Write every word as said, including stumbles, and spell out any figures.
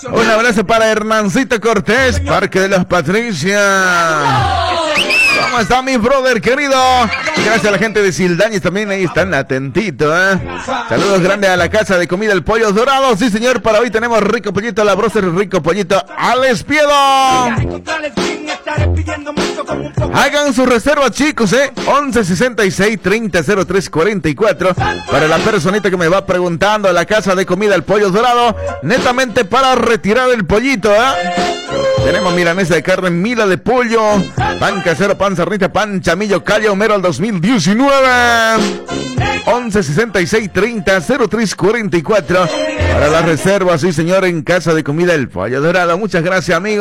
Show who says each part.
Speaker 1: Un abrazo para Hernancito Cortés, Parque de los Patricias. ¿Cómo está mi brother querido? Gracias a la gente de Sildañez también, ahí están atentitos, ¿eh? Saludos grandes a la casa de comida El Pollo Dorado. Sí, señor, para hoy tenemos rico pollito a la broster, rico pollito al espiedo. Hagan su reserva, chicos, ¿eh? once sesenta y seis treinta cero tres cuarenta y cuatro. Para la personita que me va preguntando, a la casa de comida El Pollo Dorado, netamente para retirar el pollito, ¿eh? Tenemos milanesa de carne, mila de pollo, pan casero, pan sarnita, pan chamillo, calle Homero al dos mil diecinueve. once sesenta y seis treinta cero tres cuarenta y cuatro. Para la reserva, sí, señor, en casa de comida El Pollo Dorado. Muchas gracias, amigos.